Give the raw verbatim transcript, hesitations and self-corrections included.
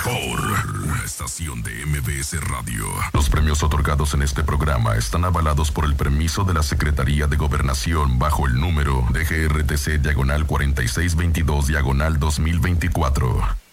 mejor. Una estación de M B S Radio. Los premios otorgados en este programa están avalados por el permiso de la Secretaría de Gobernación bajo el número D G R T C diagonal cuarenta y seis veintidós diagonal dos mil veinticuatro.